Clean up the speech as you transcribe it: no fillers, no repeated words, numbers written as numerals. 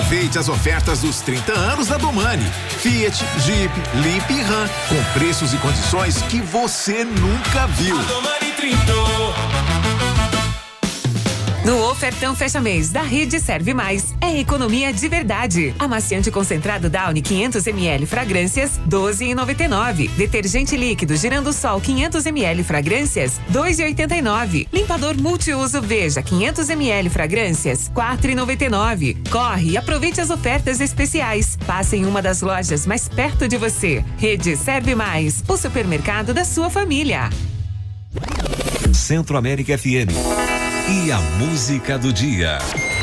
Aproveite as ofertas dos 30 anos da Domani. Fiat, Jeep, Leap e Ram, com preços e condições que você nunca viu. A Domani trintou. No ofertão fecha mês da Rede Serve Mais, é economia de verdade. Amaciante concentrado Downy 500 ml fragrâncias, 12,99. Detergente líquido Girando Sol 500 ml fragrâncias, 2,89. Limpador multiuso Veja 500 ml fragrâncias, 4,99. Corre e aproveite as ofertas especiais. Passe em uma das lojas mais perto de você. Rede Serve Mais, o supermercado da sua família. Centro América FM. E a música do dia.